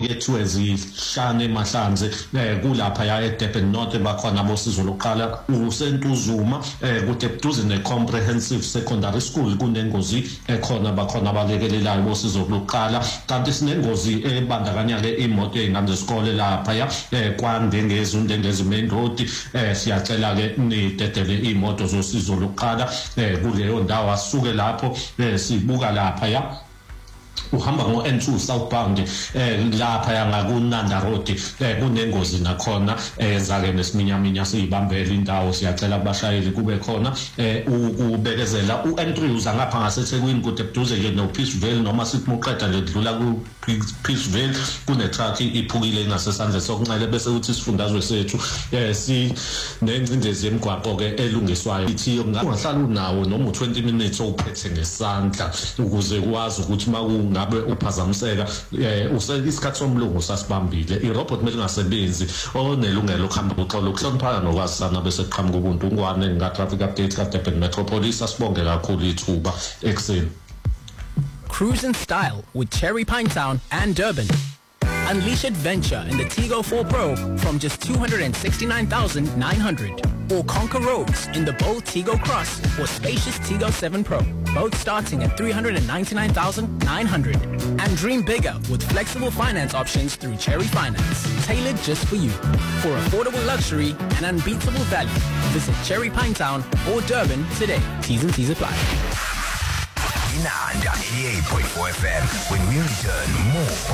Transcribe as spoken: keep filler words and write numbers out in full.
yethu ezihlane emahlanze kulapha ya eDurban North bakhona bosizo lokuqala uSentuzuma kude buduze ne-comprehensive secondary school kunengozi ekhona bakhona abalekelelayo bosizo lokuqala kanti sinengozi ebandakanya ke imoto ey'ngane zesikole lapha ya kwaNdengezi uNdengezi main road siyacela ke nidedele imoto zosizo lokuqala kuleyo ndawo asuke lapho sibuka lapha ya uhamba ngo N two southbound lapha yangakunanda road kunengozi nakhona ezake nesiminyaminya siyibambela indawo siyacela kubashayeli kube khona ukubekezela u N three uza ngapha ngaseThekwini kude buduze ke no Peaceville noma sithi muqeda nje kudlula ku Peaceville kune truck iphukile ngasesandle sokunxele bese uthi isifundazwe sethu si nengcindezi yemigwaqo ke elungiswayo ithi ungahlala unawo noma twenty minutes ophethe ngesandla ukuze ukwazi ukuthi maku ngabe uphazamiseka isikhathi somlungu sasibambile irobot mele ingasebenzi onelungelo ukuhamba uxolo ukuhloniphana nokwazisana bese kuqhamuka ubuntu ngwane nga traffic update ka Durban Metropolis asibonge kakhulu ithuba ekseni. Cruise in style with Cherry Pinetown and Durban. Unleash adventure in the Tigo four Pro from just two hundred sixty-nine thousand nine hundred. Or conquer roads in the bold Tigo Cross or spacious Tigo seven Pro, both starting at three hundred ninety-nine thousand nine hundred. And dream bigger with flexible finance options through Cherry Finance, tailored just for you. For affordable luxury and unbeatable value, visit Cherry Pinetown or Durban today. T's and T's apply. Inanda eighty-eight point four F M. When we return, more